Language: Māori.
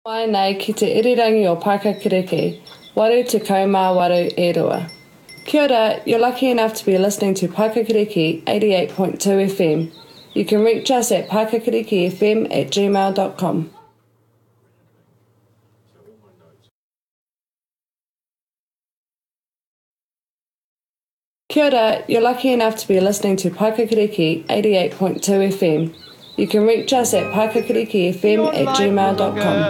Mai nei ki te irirangi o Pakakiriki, waru te kaumā waru e rua. Kia ora, you're lucky enough to be listening to Pakakiriki 88.2 FM. You can reach us at pakakirikifm@gmail.com. Kia ora, you're lucky enough to be listening to Pakakiriki 88.2 FM. You can reach us at pakakirikifm@gmail.com.